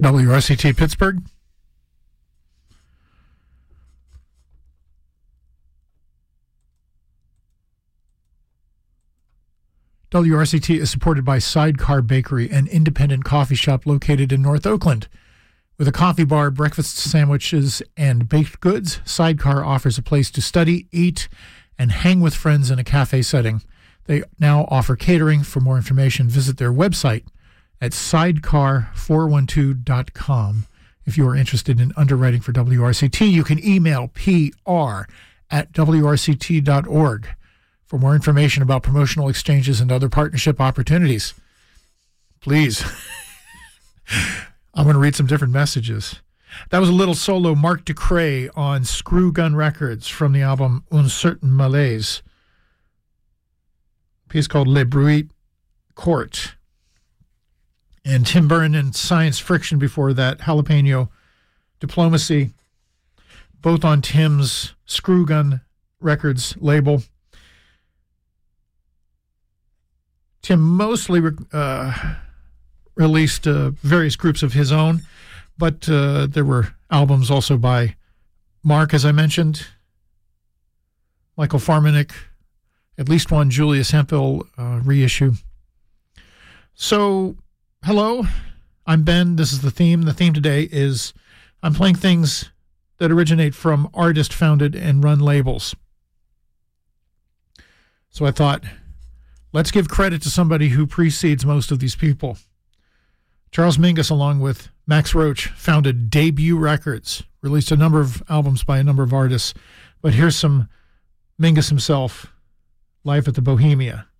WRCT Pittsburgh. WRCT is supported by Sidecar Bakery, an independent coffee shop located in North Oakland. With a coffee bar, breakfast sandwiches, and baked goods, Sidecar offers a place to study, eat, and hang with friends in a cafe setting. They now offer catering. For more information, visit their website at sidecar412.com. If you are interested in underwriting for WRCT, you can email pr@wrct.org. For more information about promotional exchanges and other partnership opportunities, please. I'm going to read some different messages. That was a little solo Mark Ducray on Screw Gun Records from the album Un Certain Malaise. A piece called Le Bruit Court. And Tim Byrne and Science Friction before that, Jalapeno Diplomacy, both on Tim's Screw Gun Records label. Tim mostly released various groups of his own, but there were albums also by Mark, as I mentioned, Michael Farmanick, at least one Julius Hemphill reissue. So, hello, I'm Ben. This is the theme. The theme today is I'm playing things that originate from artist-founded and run labels. So I thought, let's give credit to somebody who precedes most of these people. Charles Mingus, along with Max Roach, founded Debut Records, released a number of albums by a number of artists. But here's some Mingus himself, Live at the Bohemia.